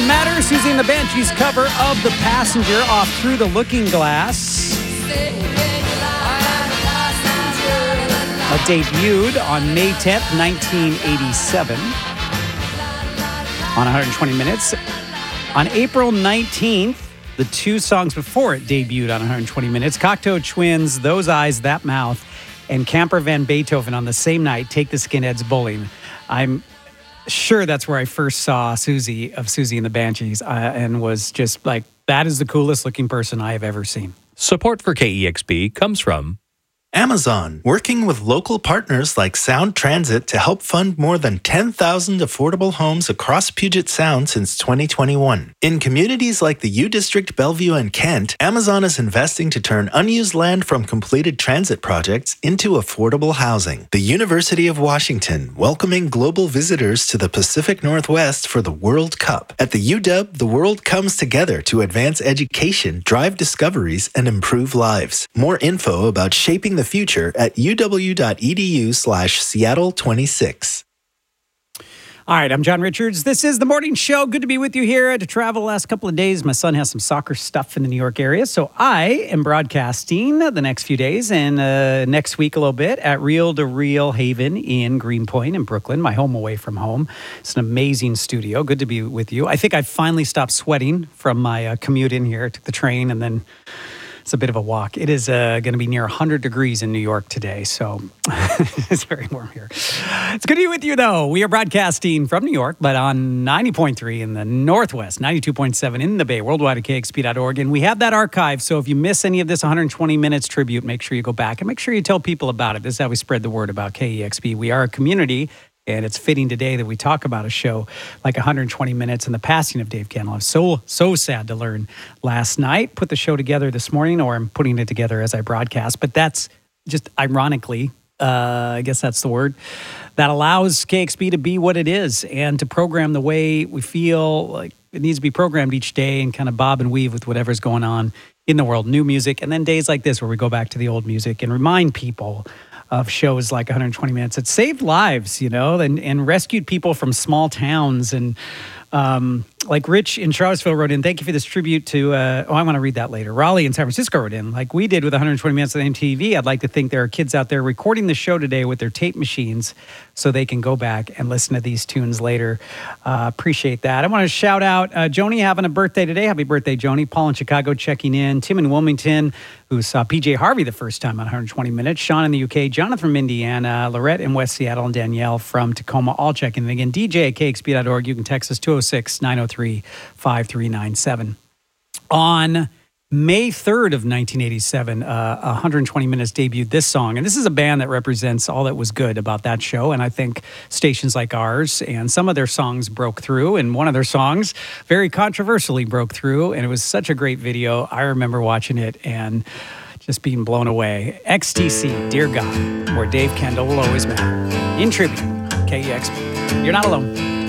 Matter, Susie and the Banshees cover of The Passenger off Through the Looking Glass. Debuted on May 10th, 1987 on 120 Minutes. On April 19th, the two songs before it debuted on 120 Minutes, Cocteau Twins, Those Eyes, That Mouth, and Camper Van Beethoven on the same night, Take the Skinheads Bowling. I'm sure that's where I first saw Susie and the Banshees and was just like, that is the coolest looking person I have ever seen. Support for KEXP comes from Amazon, working with local partners like Sound Transit to help fund more than 10,000 affordable homes across Puget Sound since 2021. In communities like the U District, Bellevue, and Kent, Amazon is investing to turn unused land from completed transit projects into affordable housing. The University of Washington, welcoming global visitors to the Pacific Northwest for the World Cup. At the UW, the world comes together to advance education, drive discoveries, and improve lives. More info about shaping the future at uw.edu/Seattle26. All right, I'm John Richards. This is The Morning Show. Good to be with you here. I had to travel the last couple of days. My son has some soccer stuff in the New York area, so I am broadcasting the next few days and next week a little bit at Reel to Reel Haven in Greenpoint in Brooklyn, my home away from home. It's an amazing studio. Good to be with you. I think I finally stopped sweating from my commute in here. I took the train and then it's a bit of a walk. It is going to be near 100 degrees in New York today, so it's very warm here. It's good to be with you, though. We are broadcasting from New York, but on 90.3 in the Northwest, 92.7 in the Bay, worldwide at KXP.org. And we have that archive, so if you miss any of this 120 Minutes tribute, make sure you go back and make sure you tell people about it. This is how we spread the word about KEXP. We are a community. And it's fitting today that we talk about a show like 120 Minutes and the passing of Dave Candela. So sad to learn last night. Put the show together this morning, or I'm putting it together as I broadcast. But that's just ironically, I guess that's the word, that allows KXP to be what it is and to program the way we feel like it needs to be programmed each day and kind of bob and weave with whatever's going on in the world. New music, and then days like this where we go back to the old music and remind people of shows like 120 Minutes. It saved lives, and rescued people from small towns. And like Rich in Charlottesville wrote in, thank you for this tribute to, I want to read that later. Raleigh in San Francisco wrote in, like we did with 120 Minutes on MTV. I'd like to think there are kids out there recording the show today with their tape machines so they can go back and listen to these tunes later. Appreciate that. I want to shout out Joni having a birthday today. Happy birthday, Joni. Paul in Chicago checking in. Tim in Wilmington, who saw PJ Harvey the first time on 120 Minutes. Sean in the UK. Jonathan from Indiana. Lorette in West Seattle. And Danielle from Tacoma, all checking in. Again, DJ at KXP.org. You can text us 206-903-5397. On May 3rd of 1987, 120 Minutes debuted this song. And this is a band that represents all that was good about that show. And I think stations like ours and some of their songs broke through. And one of their songs very controversially broke through. And it was such a great video. I remember watching it and just being blown away. XTC, Dear God, where Dave Kendall will always matter. In tribute, KEXP. You're not alone.